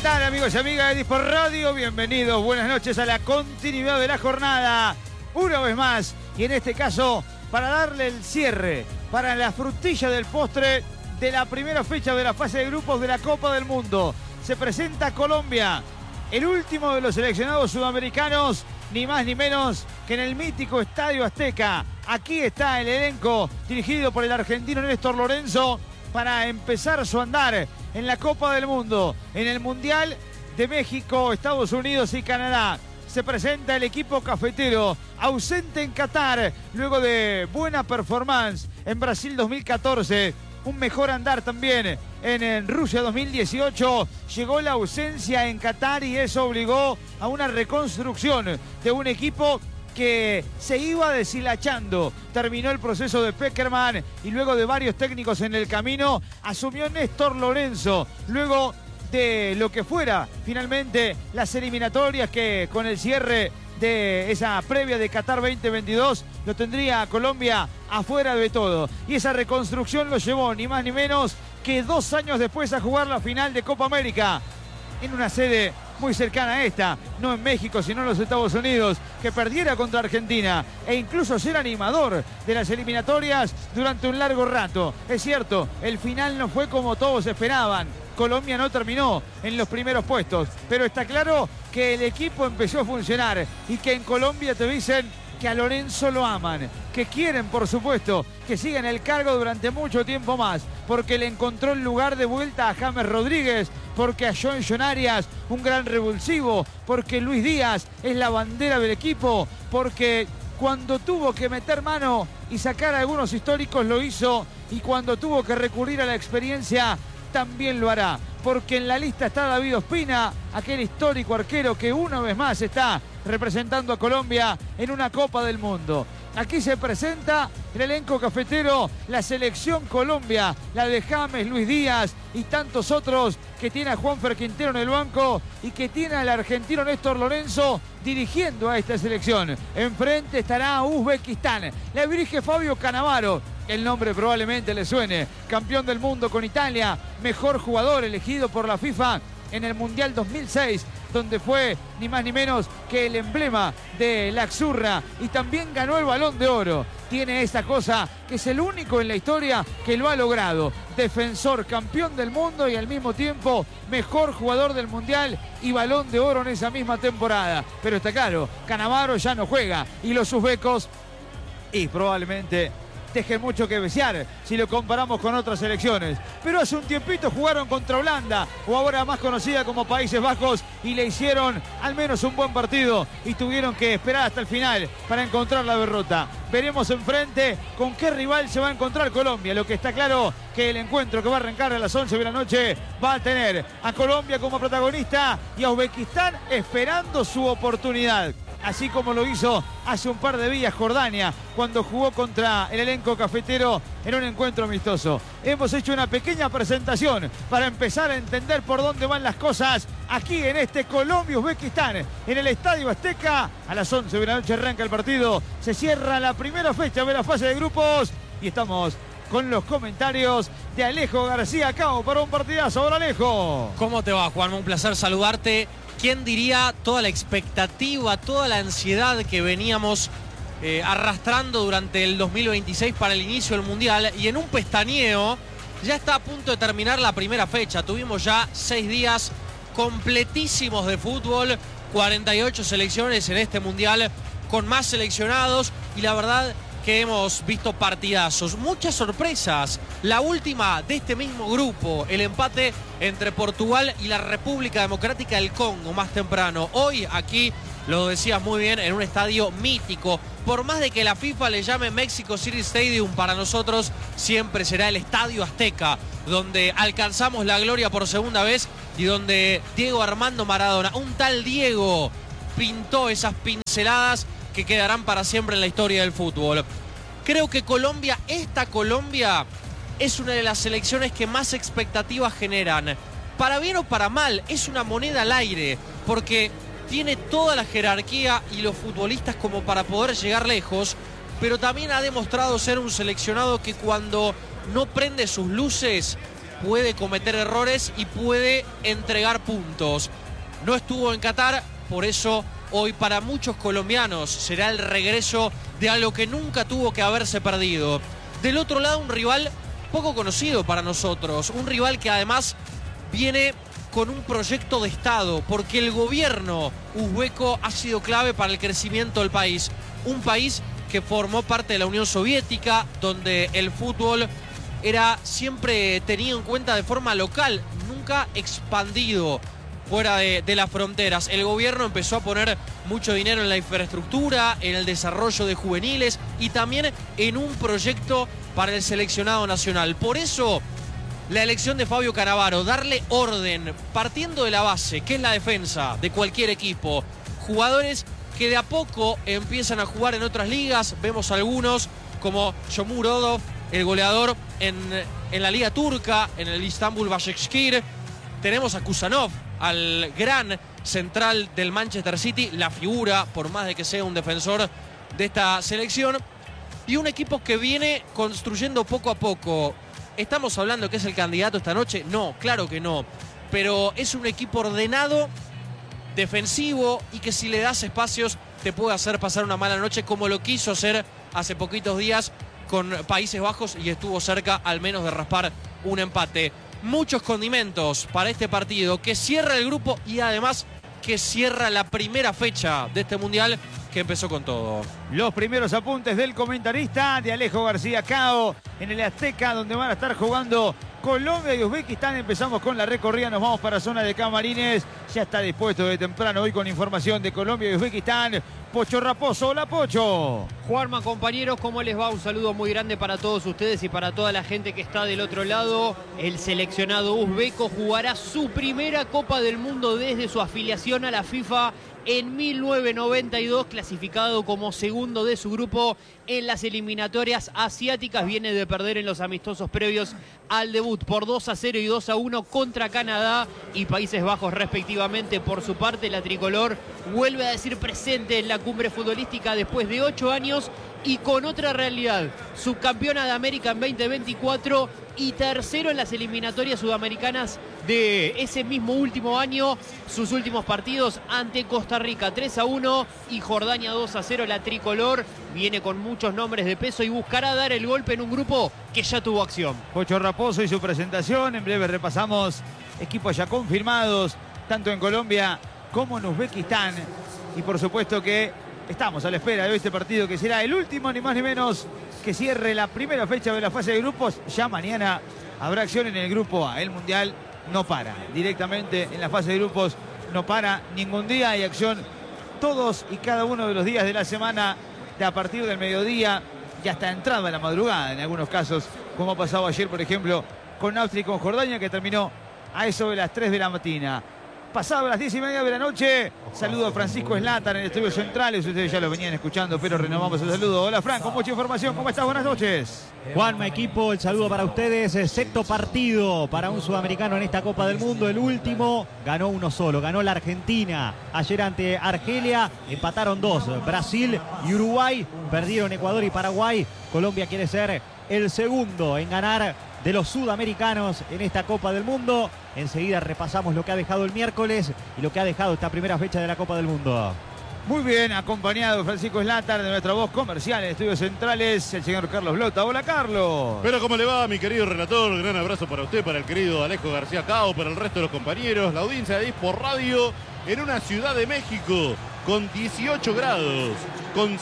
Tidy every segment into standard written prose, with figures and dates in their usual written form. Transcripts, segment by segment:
tal, amigos y amigas de Dispor Radio? Bienvenidos, buenas noches a la continuidad de la jornada. Una vez más, y en este caso, para darle el cierre, para la frutilla del postre de la primera fecha de la fase de grupos de la Copa del Mundo. Se presenta Colombia, el último de los seleccionados sudamericanos, ni más ni menos que en el mítico Estadio Azteca. Aquí está el elenco dirigido por el argentino Néstor Lorenzo para empezar su andar en la Copa del Mundo, en el Mundial de México, Estados Unidos y Canadá. Se presenta el equipo cafetero, ausente en Qatar, luego de buena performance en Brasil 2014, un mejor andar también en Rusia 2018. Llegó la ausencia en Qatar y eso obligó a una reconstrucción de un equipo que se iba deshilachando. Terminó el proceso de Pekerman y luego de varios técnicos en el camino, asumió Néstor Lorenzo. Luego de lo que fuera finalmente las eliminatorias, que con el cierre de esa previa de Qatar 2022 lo tendría a Colombia afuera de todo. Y esa reconstrucción lo llevó ni más ni menos que 2 años después a jugar la final de Copa América en una sede muy cercana a esta, no en México, sino en los Estados Unidos, que perdiera contra Argentina e incluso ser animador de las eliminatorias durante un largo rato. Es cierto, el final no fue como todos esperaban. Colombia no terminó en los primeros puestos, pero está claro que el equipo empezó a funcionar y que en Colombia te dicen que a Lorenzo lo aman, que quieren, por supuesto, que siga en el cargo durante mucho tiempo más, porque le encontró el lugar de vuelta a James Rodríguez, porque a John Arias, un gran revulsivo, porque Luis Díaz es la bandera del equipo, porque cuando tuvo que meter mano y sacar a algunos históricos lo hizo, y cuando tuvo que recurrir a la experiencia también lo hará, porque en la lista está David Ospina, aquel histórico arquero que una vez más está representando a Colombia en una Copa del Mundo. Aquí se presenta el elenco cafetero, la selección Colombia, la de James, Luis Díaz y tantos otros, que tiene a Juanfer Quintero en el banco y que tiene al argentino Néstor Lorenzo dirigiendo a esta selección. Enfrente estará Uzbekistán, la dirige Fabio Cannavaro. El nombre probablemente le suene, campeón del mundo con Italia, mejor jugador elegido por la FIFA en el Mundial 2006, donde fue ni más ni menos que el emblema de la Azzurra y también ganó el Balón de Oro. Tiene esa cosa que es el único en la historia que lo ha logrado. Defensor, campeón del mundo y al mismo tiempo mejor jugador del Mundial y Balón de Oro en esa misma temporada. Pero está claro, Cannavaro ya no juega y los uzbecos y probablemente dejen mucho que desear si lo comparamos con otras selecciones. Pero hace un tiempito jugaron contra Holanda, o ahora más conocida como Países Bajos, y le hicieron al menos un buen partido y tuvieron que esperar hasta el final para encontrar la derrota. Veremos enfrente con qué rival se va a encontrar Colombia. Lo que está claro que el encuentro que va a arrancar a las 11 de la noche va a tener a Colombia como protagonista y a Uzbekistán esperando su oportunidad. Así como lo hizo hace un par de días Jordania, cuando jugó contra el elenco cafetero en un encuentro amistoso. Hemos hecho una pequeña presentación para empezar a entender por dónde van las cosas aquí en este Colombia-Uzbekistán, en el Estadio Azteca. A las 11 de la noche arranca el partido, se cierra la primera fecha de la fase de grupos y estamos con los comentarios de Alejo García Cao para un partidazo. Hola, Alejo. ¿Cómo te va, Juan? Un placer saludarte. ¿Quién diría toda la expectativa, toda la ansiedad que veníamos arrastrando durante el 2026 para el inicio del Mundial? Y en un pestañeo ya está a punto de terminar la primera fecha. Tuvimos ya 6 días completísimos de fútbol, 48 selecciones en este Mundial con más seleccionados y la verdad que hemos visto partidazos, muchas sorpresas. La última de este mismo grupo, el empate entre Portugal y la República Democrática del Congo más temprano. Hoy aquí, lo decías muy bien, en un estadio mítico. Por más de que la FIFA le llame Mexico City Stadium, para nosotros siempre será el Estadio Azteca, donde alcanzamos la gloria por segunda vez y donde Diego Armando Maradona, un tal Diego, pintó esas pinceladas que quedarán para siempre en la historia del fútbol. Creo que Colombia, esta Colombia, es una de las selecciones que más expectativas generan. Para bien o para mal, es una moneda al aire, porque tiene toda la jerarquía y los futbolistas como para poder llegar lejos, pero también ha demostrado ser un seleccionado que cuando no prende sus luces puede cometer errores y puede entregar puntos. No estuvo en Qatar, por eso hoy para muchos colombianos será el regreso de algo que nunca tuvo que haberse perdido. Del otro lado, un rival poco conocido para nosotros, un rival que además viene con un proyecto de Estado, porque el gobierno uzbeco ha sido clave para el crecimiento del país. Un país que formó parte de la Unión Soviética, donde el fútbol era siempre tenido en cuenta de forma local, nunca expandido fuera de las fronteras. El gobierno empezó a poner mucho dinero en la infraestructura, en el desarrollo de juveniles y también en un proyecto para el seleccionado nacional. Por eso, la elección de Fabio Cannavaro, darle orden, partiendo de la base, que es la defensa de cualquier equipo. Jugadores que de a poco empiezan a jugar en otras ligas. Vemos algunos como Şomur Odov, el goleador en la liga turca, en el Istanbul Başakşehir. Tenemos a Kusanov, al gran central del Manchester City, la figura, por más de que sea un defensor de esta selección. Y un equipo que viene construyendo poco a poco. ¿Estamos hablando que es el candidato esta noche? No, claro que no. Pero es un equipo ordenado, defensivo y que si le das espacios te puede hacer pasar una mala noche, como lo quiso hacer hace poquitos días con Países Bajos y estuvo cerca al menos de raspar un empate. Muchos condimentos para este partido que cierra el grupo y además que cierra la primera fecha de este Mundial que empezó con todo. Los primeros apuntes del comentarista de Alejo García Cao en el Azteca, donde van a estar jugando Colombia y Uzbekistán. Empezamos con la recorrida, nos vamos para zona de camarines. Ya está dispuesto de temprano hoy con información de Colombia y Uzbekistán, Pocho Raposo. Hola, Pocho. Juanma, compañeros, ¿cómo les va? Un saludo muy grande para todos ustedes y para toda la gente que está del otro lado. El seleccionado uzbeco jugará su primera Copa del Mundo desde su afiliación a la FIFA en 1992, clasificado como segundo de su grupo en las eliminatorias asiáticas. Viene de perder en los amistosos previos al debut por 2-0 y 2-1 contra Canadá y Países Bajos respectivamente. Por su parte, la tricolor vuelve a decir presente en la cumbre futbolística después de 8 años y con otra realidad. Subcampeona de América en 2024 y tercero en las eliminatorias sudamericanas de ese mismo último año. Sus últimos partidos ante Costa Rica 3-1 y Jordania 2-0. La tricolor viene con muchos nombres de peso y buscará dar el golpe en un grupo que ya tuvo acción. Pocho Raposo y su presentación. En breve repasamos equipos ya confirmados, tanto en Colombia como en Uzbekistán. Y por supuesto que estamos a la espera de este partido que será el último, ni más ni menos, que cierre la primera fecha de la fase de grupos. Ya mañana habrá acción en el grupo A. El Mundial no para. Directamente en la fase de grupos no para ningún día. Hay acción todos y cada uno de los días de la semana, de a partir del mediodía y hasta entrada en la madrugada, en algunos casos, como ha pasado ayer, por ejemplo, con Austria y con Jordania, que terminó a eso de las 3 de la mañana. Pasado las 10:30 de la noche, saludo a Francisco Zlatan en el estudio centrales. Ustedes ya lo venían escuchando, pero renovamos el saludo. Hola, Fran, con mucha información. ¿Cómo estás? Buenas noches. Juanma, equipo, el saludo para ustedes. Sexto partido para un sudamericano en esta Copa del Mundo. El último ganó uno solo, ganó la Argentina. Ayer ante Argelia empataron 2. Brasil y Uruguay perdieron Ecuador y Paraguay. Colombia quiere ser el segundo en ganar de los sudamericanos en esta Copa del Mundo. Enseguida repasamos lo que ha dejado el miércoles y lo que ha dejado esta primera fecha de la Copa del Mundo. Muy bien, acompañado de Francisco Zlatan, de nuestra voz comercial en estudios centrales, el señor Carlos Blota. Hola, Carlos. Pero ¿cómo le va, mi querido relator? Gran abrazo para usted, para el querido Alejo García Cao, para el resto de los compañeros, la audiencia de Dispor Radio, en una Ciudad de México con 18 grados, con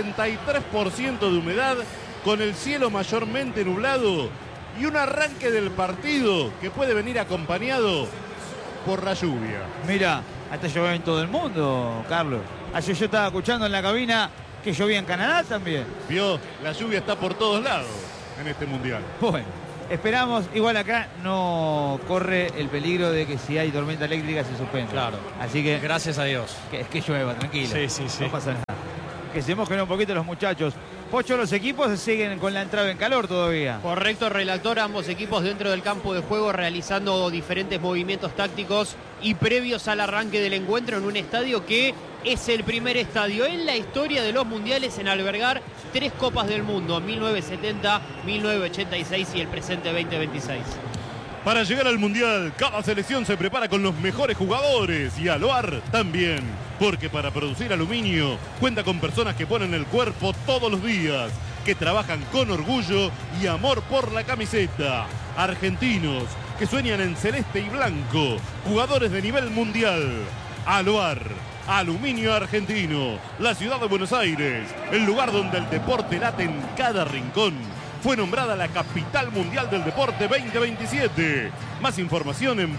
63% de humedad, con el cielo mayormente nublado y un arranque del partido que puede venir acompañado por la lluvia. Mira, hasta llovía en todo el mundo, Carlos. Ayer yo estaba escuchando en la cabina que llovía en Canadá también. Vio, la lluvia está por todos lados en este mundial. Bueno, esperamos. Igual acá no corre el peligro de que si hay tormenta eléctrica se suspenda. Claro. Así que Gracias a Dios. que llueva, tranquilo. Sí. No pasa nada. Que se mojen un poquito los muchachos. Pocho, los equipos siguen con la entrada en calor todavía. Correcto, relator. Ambos equipos dentro del campo de juego realizando diferentes movimientos tácticos y previos al arranque del encuentro en un estadio que es el primer estadio en la historia de los mundiales en albergar 3 Copas del Mundo, 1970, 1986 y el presente 2026. Para llegar al Mundial, cada selección se prepara con los mejores jugadores y Aluar también. Porque para producir aluminio cuenta con personas que ponen el cuerpo todos los días, que trabajan con orgullo y amor por la camiseta. Argentinos que sueñan en celeste y blanco, jugadores de nivel mundial. Aluar, Aluminio Argentino, la ciudad de Buenos Aires, el lugar donde el deporte late en cada rincón. Fue nombrada la capital mundial del deporte 2027. Más información en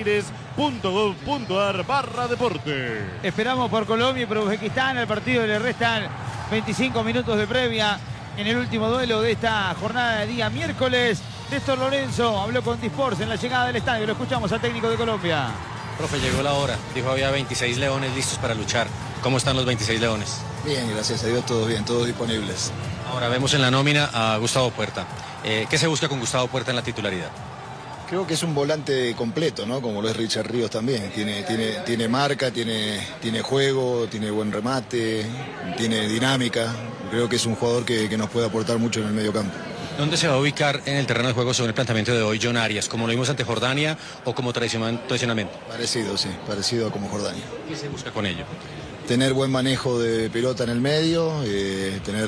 buenosaires.gov.ar/deporte. Esperamos por Colombia y por Uzbekistán. Al partido le restan 25 minutos de previa en el último duelo de esta jornada de día miércoles. Néstor Lorenzo habló con Disports en la llegada del estadio. Lo escuchamos al técnico de Colombia. Profe, llegó la hora. Dijo había 26 leones listos para luchar. ¿Cómo están los 26 leones? Bien, gracias a Dios, todos bien, todos disponibles. Ahora vemos en la nómina a Gustavo Puerta. ¿Qué se busca con Gustavo Puerta en la titularidad? Creo que es un volante completo, ¿no? Como lo es Richard Ríos también. Tiene marca, tiene juego, tiene buen remate, tiene dinámica. Creo que es un jugador que nos puede aportar mucho en el medio campo. ¿Dónde se va a ubicar en el terreno de juego según el planteamiento de hoy John Arias? ¿Como lo vimos ante Jordania o como tradicionalmente? Parecido, sí, parecido a como Jordania. ¿Qué se busca con ello? Tener buen manejo de pelota en el medio, tener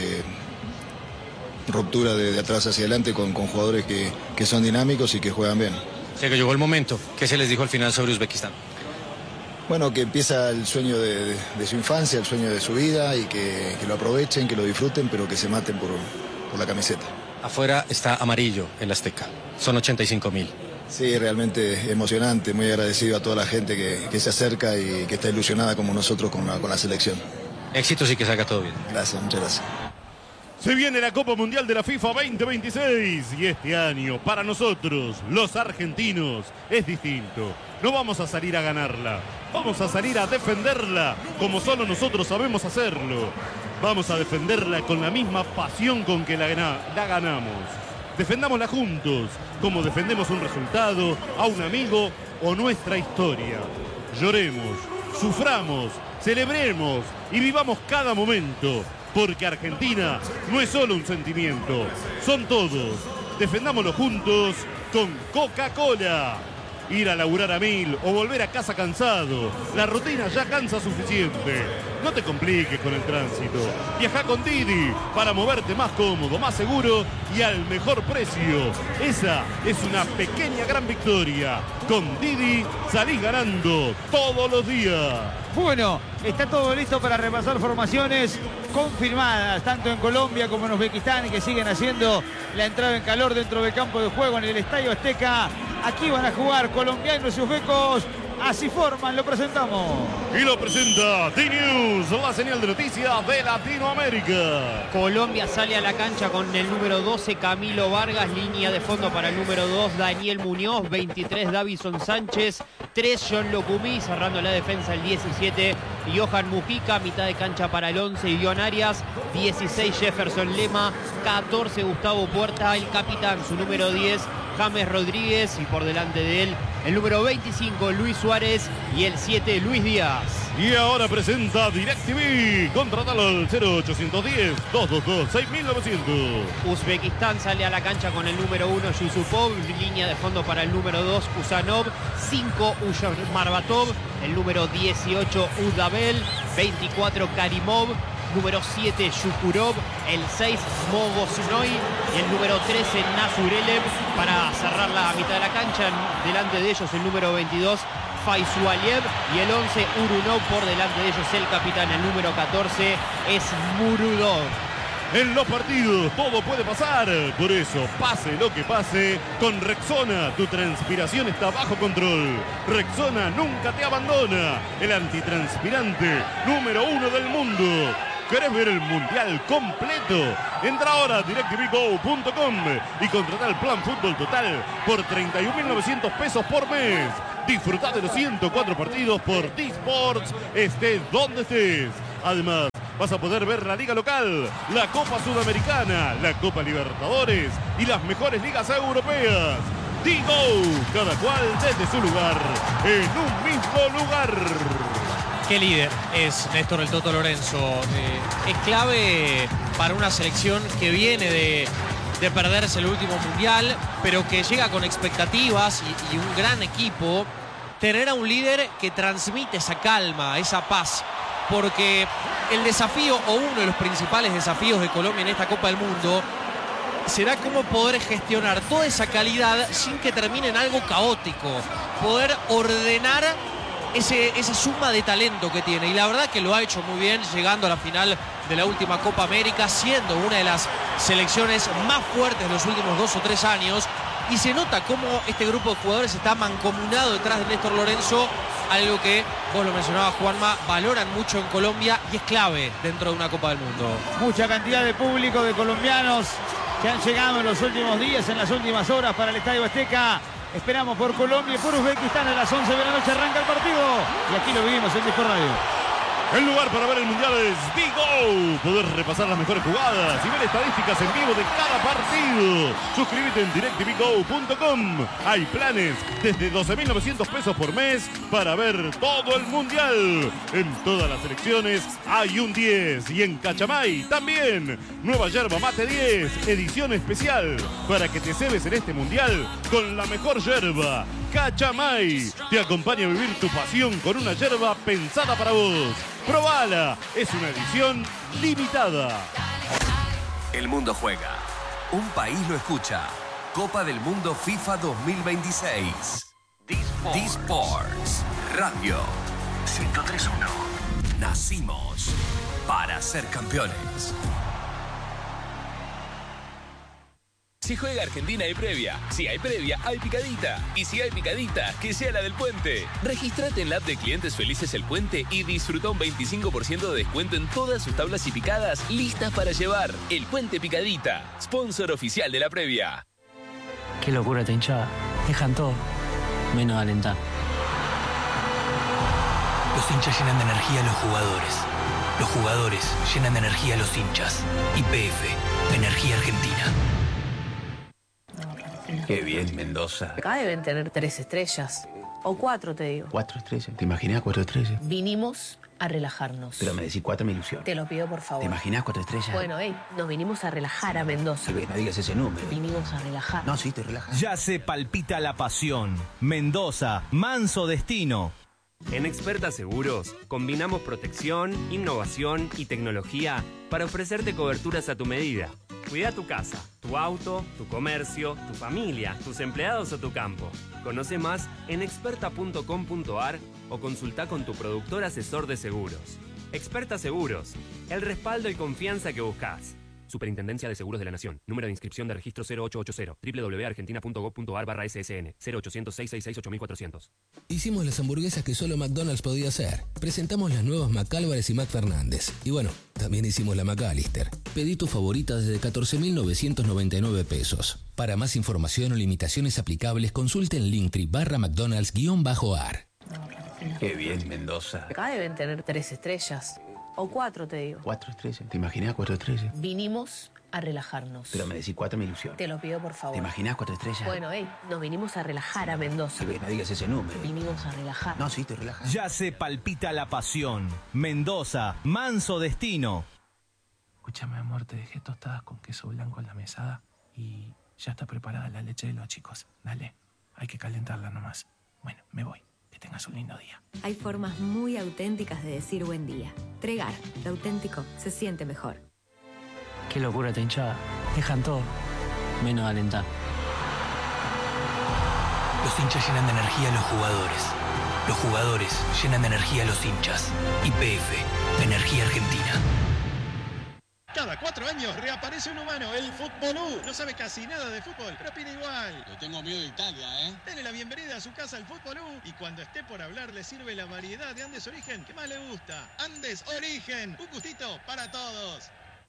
ruptura de atrás hacia adelante con jugadores que son dinámicos y que juegan bien. O sea que llegó el momento. ¿Qué se les dijo al final sobre Uzbekistán? Bueno, que empieza el sueño de su infancia, el sueño de su vida y que lo aprovechen, que lo disfruten, pero que se maten por la camiseta. Afuera está amarillo el Azteca. Son 85.000. Sí, realmente emocionante, muy agradecido a toda la gente que se acerca y que está ilusionada como nosotros con la selección. Éxitos y que salga todo bien. Gracias, muchas gracias. Se viene la Copa Mundial de la FIFA 2026 y este año para nosotros, los argentinos, es distinto. No vamos a salir a ganarla, vamos a salir a defenderla como solo nosotros sabemos hacerlo. Vamos a defenderla con la misma pasión con que la ganamos. Defendámosla juntos, como defendemos un resultado, a un amigo o nuestra historia. Lloremos, suframos, celebremos y vivamos cada momento, porque Argentina no es solo un sentimiento, son todos. Defendámoslo juntos con Coca-Cola. Ir a laburar a 1000 o volver a casa cansado. La rutina ya cansa suficiente. No te compliques con el tránsito. Viaja con Didi para moverte más cómodo, más seguro y al mejor precio. Esa es una pequeña gran victoria. Con Didi salís ganando todos los días. Bueno, está todo listo para repasar formaciones confirmadas, tanto en Colombia como en Uzbekistán, que siguen haciendo la entrada en calor dentro del campo de juego en el Estadio Azteca. Aquí van a jugar colombianos y uzbecos. Así forman, lo presentamos. Y lo presenta D-News, la señal de noticias de Latinoamérica. Colombia sale a la cancha con el número 12, Camilo Vargas. Línea de fondo para el número 2, Daniel Muñoz. 23, Davison Sánchez. 3, John Locumí. Cerrando la defensa, el 17, Johan Mujica. Mitad de cancha para el 11, John Arias. 16, Jefferson Lema. 14, Gustavo Puerta. El capitán, su número 10, James Rodríguez. Y por delante de él, el número 25, Luis Suárez, y el 7, Luis Díaz. Y ahora presenta DirecTV. Contratalo al 0810-222-6900. Uzbekistán sale a la cancha con el número 1, Yusupov. Línea de fondo para el número 2, Kusanov. 5, Ushar Marbatov. El número 18, Udabel. 24, Karimov. Número 7, Shukurov. El 6, Mogosunoy. Y el número 13, Nazurelev. Para cerrar la mitad de la cancha, delante de ellos el número 22, Faisualiev. Y el 11, Urunov. Por delante de ellos el capitán, el número 14, es Murudov. En los partidos todo puede pasar, por eso pase lo que pase, con Rexona tu transpiración está bajo control. Rexona nunca te abandona, el antitranspirante número 1 del mundo. ¿Querés ver el mundial completo? Entra ahora a DirecTVGo.com y contrata el plan fútbol total por 31.900 pesos por mes. Disfrutá de los 104 partidos por D-Sports, estés donde estés. Además, vas a poder ver la liga local, la Copa Sudamericana, la Copa Libertadores y las mejores ligas europeas. D-Go, cada cual desde su lugar, en un mismo lugar. Qué líder es Néstor el Toto Lorenzo. Es clave para una selección que viene de de perderse el último mundial, pero que llega con expectativas y un gran equipo. Tener a un líder que transmite esa calma, esa paz, porque el desafío o uno de los principales desafíos de Colombia en esta Copa del Mundo será cómo poder gestionar toda esa calidad sin que termine en algo caótico, poder ordenar esa suma de talento que tiene, y la verdad que lo ha hecho muy bien, llegando a la final de la última Copa América, siendo una de las selecciones más fuertes de los últimos 2 o 3 años, y se nota cómo este grupo de jugadores está mancomunado detrás de Néstor Lorenzo, algo que, vos lo mencionabas, Juanma, valoran mucho en Colombia y es clave dentro de una Copa del Mundo. Mucha cantidad de público, de colombianos que han llegado en los últimos días, en las últimas horas para el Estadio Azteca. Esperamos por Colombia y por Uzbekistán. A las 11 de la noche arranca el partido y aquí lo vivimos en Dispor Radio. El lugar para ver el Mundial es Bigo. Poder repasar las mejores jugadas y ver estadísticas en vivo de cada partido. Suscríbete en directvigo.com. Hay planes desde 12.900 pesos por mes para ver todo el Mundial. En todas las selecciones hay un 10. Y en Cachamay también. Nueva yerba mate 10, edición especial. Para que te cebes en este Mundial con la mejor yerba. Cachamay te acompaña a vivir tu pasión con una yerba pensada para vos. Probala, es una edición limitada. El mundo juega. Un país lo escucha. Copa del Mundo FIFA 2026. D-Sports Radio 103.1. Nacimos para ser campeones. Si juega Argentina hay previa. Si hay previa, hay picadita. Y si hay picadita, que sea la del Puente. Regístrate en la app de Clientes Felices El Puente y disfruta un 25% de descuento en todas sus tablas y picadas listas para llevar. El Puente Picadita, sponsor oficial de la previa. Qué locura esta hinchada. Dejan todo, menos alentar. Los hinchas llenan de energía a los jugadores. Los jugadores llenan de energía a los hinchas. YPF, Energía Argentina. Qué bien, Mendoza. Acá deben tener 3 estrellas. O 4, te digo. 4 estrellas. ¿Te imaginas 4 estrellas? Vinimos a relajarnos. Pero me decís 4 me ilusiona. Te lo pido, por favor. ¿Te imaginas 4 estrellas? Bueno, nos vinimos a relajar a Mendoza. No digas ese número. Vinimos a relajar. No, sí, te relajas. Ya se palpita la pasión. Mendoza, manso destino. En Experta Seguros, combinamos protección, innovación y tecnología para ofrecerte coberturas a tu medida. Cuida tu casa, tu auto, tu comercio, tu familia, tus empleados o tu campo. Conoce más en experta.com.ar o consulta con tu productor asesor de seguros. Experta Seguros, el respaldo y confianza que buscas. Superintendencia de Seguros de la Nación. Número de inscripción de registro 0880. www.argentina.gov.ar/SSN. 0800-666-8400. Hicimos las hamburguesas que solo McDonald's podía hacer. Presentamos las nuevas McAlvarez y McFernández. Y bueno, también hicimos la McAllister. Pedí tu favorita desde 14.999 pesos. Para más información o limitaciones aplicables, consulte en Linktree/McDonald's_ar. Qué bien, Mendoza. Acá deben tener 3 estrellas. O 4, te digo. 4 estrellas. ¿Te imaginas 4 estrellas? Vinimos a relajarnos. Pero me decís 4 me ilusiona. Te lo pido, por favor. ¿Te imaginas 4 estrellas? Bueno, nos vinimos a relajar a Mendoza. No digas ese número. Vinimos a relajar. No, sí, te relajas. Ya se palpita la pasión. Mendoza, manso destino. Escúchame, amor, te dejé tostadas con queso blanco en la mesada y ya está preparada la leche de los chicos. Dale, hay que calentarla nomás. Bueno, me voy. Que tengas un lindo día. Hay formas muy auténticas de decir buen día. Tregar, lo auténtico se siente mejor. Qué locura esta hinchada. Dejan todo, menos alentar. Los hinchas llenan de energía a los jugadores. Los jugadores llenan de energía a los hinchas. YPF, Energía Argentina. Cada 4 años reaparece un humano, el Futbolú. No sabe casi nada de fútbol, pero opina igual. Le tengo miedo de Italia, ¿eh? Dele la bienvenida a su casa al Futbolú y cuando esté por hablar le sirve la variedad de Andes Origen que más le gusta. Andes Origen, un gustito para todos.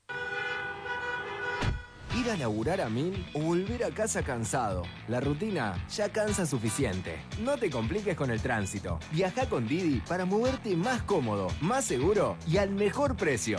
Ir a laburar a 1000 o volver a casa cansado. La rutina ya cansa suficiente. No te compliques con el tránsito. Viaja con Didi para moverte más cómodo, más seguro y al mejor precio.